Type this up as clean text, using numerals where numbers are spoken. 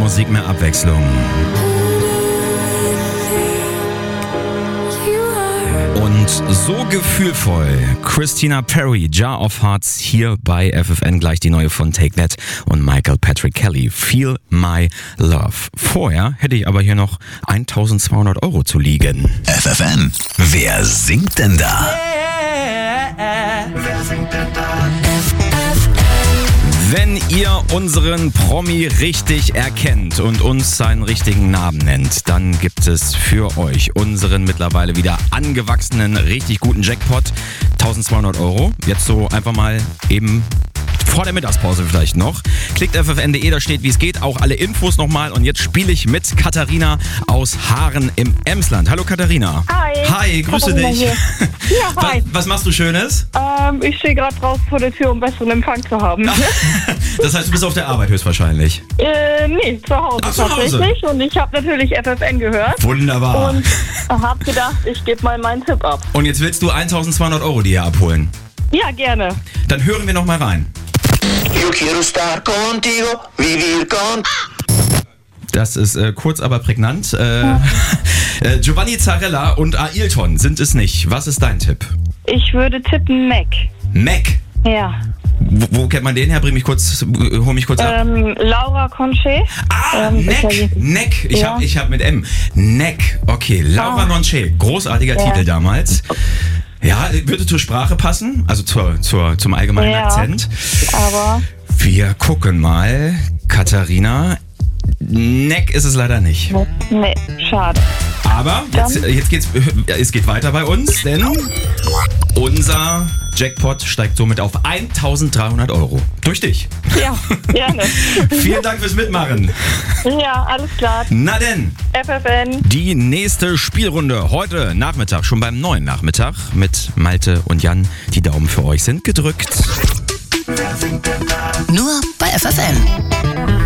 Musik, mehr Abwechslung. Und so gefühlvoll. Christina Perri, Jar of Hearts, hier bei FFN. Gleich die neue von Take That und Michael Patrick Kelly, Feel My Love. Vorher hätte ich aber hier noch 1.200 Euro zu liegen. FFN, wer singt denn da? Wer singt denn da? Wenn ihr unseren Promi richtig erkennt und uns seinen richtigen Namen nennt, dann gibt es für euch unseren mittlerweile wieder angewachsenen, richtig guten Jackpot. 1.200 Euro. Jetzt so einfach mal eben vor der Mittagspause vielleicht noch. Klickt ffn.de, da steht, wie es geht, auch alle Infos nochmal. Und jetzt spiele ich mit Katharina aus Haaren im Emsland. Hallo Katharina. Hi. Hi, grüße Katharina dich. hier. Ja, hi. Was machst du Schönes? Ich stehe gerade draußen vor der Tür, um besseren Empfang zu haben. Das heißt, du bist auf der Arbeit höchstwahrscheinlich. Nee, zu Hause Ach, zu Hause. tatsächlich. Und ich habe natürlich FFN gehört. Wunderbar. Und habe gedacht, ich gebe mal meinen Tipp ab. Und jetzt willst du 1.200 Euro dir abholen. Ja, gerne. Dann hören wir noch mal rein. Yo quiero estar contigo, vivir con... Das ist kurz, aber prägnant. Giovanni Zarella und Ailton sind es nicht. Was ist dein Tipp? Ich würde tippen Mac. Mac. Ja. Wo kennt man den her? Hol mich kurz ab. Laura Conche. Neck. Ja. Ich hab mit M. Neck. Okay, Laura Nonche. Großartiger Titel damals. Ja, würde zur Sprache passen, also zum allgemeinen Akzent. Aber... Wir gucken mal. Katharina. Neck ist es leider nicht. Nee, schade. Aber es geht weiter bei uns, denn unser Jackpot steigt somit auf 1.300 Euro. Durch dich. Ja, gerne. Vielen Dank fürs Mitmachen. Ja, alles klar. Na denn, FFN. die nächste Spielrunde heute Nachmittag, schon beim neuen Nachmittag mit Malte und Jan. Die Daumen für euch sind gedrückt. Wer singt denn da? Nur bei FFN.